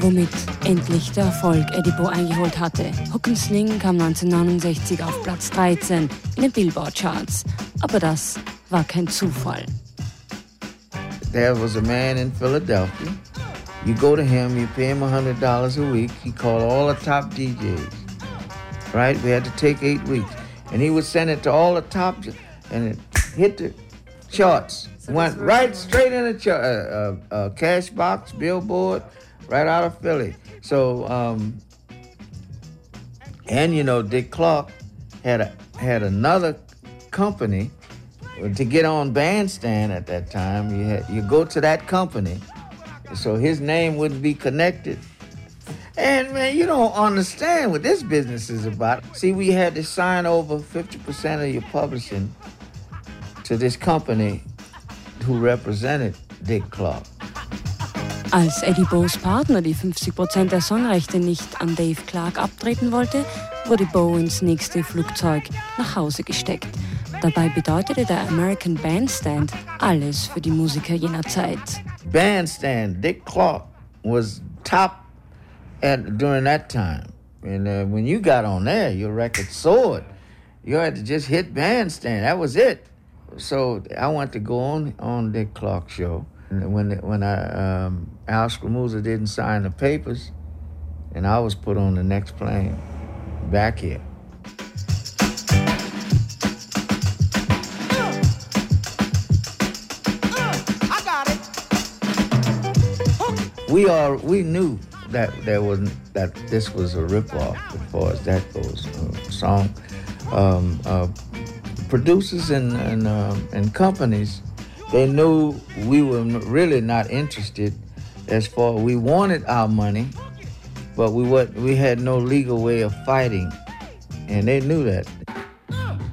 womit endlich der Erfolg Eddie Bo eingeholt hatte. Hook 'n Sling kam 1969 auf Platz 13 in den Billboard-Charts. Aber das war kein Zufall. There was a man in Philadelphia. You go to him, you pay him $100 a week. He called all the top DJs, right? We had to take 8 weeks. And he would send it to all the top, and it hit the charts. Went right straight in the cash box, Billboard, right out of Philly. So, and you know, Dick Clark had another company to get on Bandstand at that time. You go to that company, so his name wouldn't be connected. And man, you don't understand what this business is about. See, we had to sign over 50% of your publishing to this company who represented Dick Clark. Als Eddie Bos Partner die 50% der Songrechte nicht an Dave Clark abtreten wollte, wurde Bo ins nächste Flugzeug nach Hause gesteckt. Dabei bedeutete der American Bandstand alles für die Musiker jener Zeit. Bandstand, Dick Clark was top during that time. And when you got on there, your record soared. You had to just hit Bandstand. That was it. So I wanted to go on Dick Clark's show. And when Al Scramuzza didn't sign the papers, and I was put on the next plane back here. I got it. We knew that this was a ripoff as far as that goes. Song producers and companies, they knew we were really not interested. As far we wanted our money, but we had no legal way of fighting, and they knew that.